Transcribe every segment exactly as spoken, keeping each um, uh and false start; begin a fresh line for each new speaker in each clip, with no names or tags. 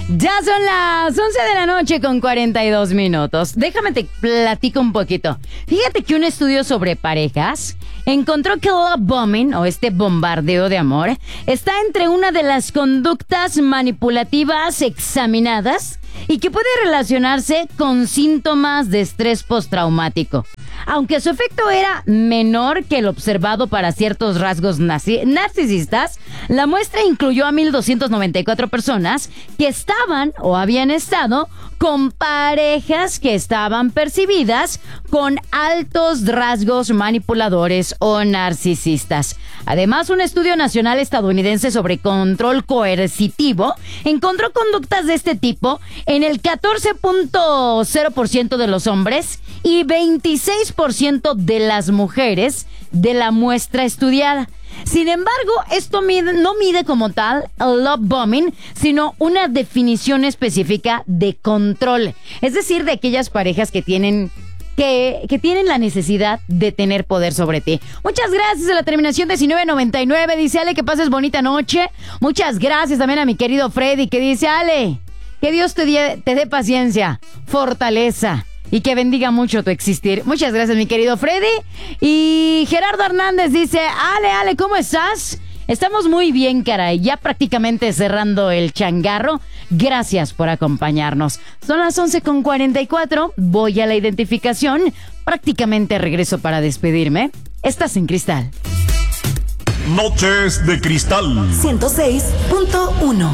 Ya son las once de la noche con cuarenta y dos minutos. Déjame te platico un poquito. Fíjate que un estudio sobre parejas encontró que el love bombing, o este bombardeo de amor, está entre una de las conductas manipulativas examinadas y que puede relacionarse con síntomas de estrés postraumático. Aunque su efecto era menor que el observado para ciertos rasgos nazi- narcisistas, la muestra incluyó a mil doscientas noventa y cuatro personas que estaban o habían estado con parejas que estaban percibidas con altos rasgos manipuladores o narcisistas. Además, un estudio nacional estadounidense sobre control coercitivo encontró conductas de este tipo en el catorce punto cero por ciento de los hombres y veintiséis por ciento de las mujeres de la muestra estudiada. Sin embargo, esto mide, no mide como tal el love bombing, sino una definición específica de control. Es decir, de aquellas parejas que tienen que, que tienen la necesidad de tener poder sobre ti. Muchas gracias a la terminación diecinueve noventa y nueve. Dice Ale, que pases bonita noche. Muchas gracias también a mi querido Freddy, que dice Ale, que Dios te dé, te dé paciencia, fortaleza y que bendiga mucho tu existir. Muchas gracias, mi querido Freddy. Y Gerardo Hernández dice, Ale, Ale, ¿cómo estás? Estamos muy bien, caray. Ya prácticamente cerrando el changarro. Gracias por acompañarnos. Son las once con cuarenta y cuatro. Voy a la identificación. Prácticamente regreso para despedirme. Estás en Cristal.
Noches de Cristal.
ciento seis punto uno.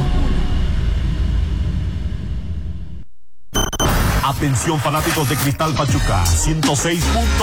Atención fanáticos de Cristal Pachuca, ciento seis punto uno.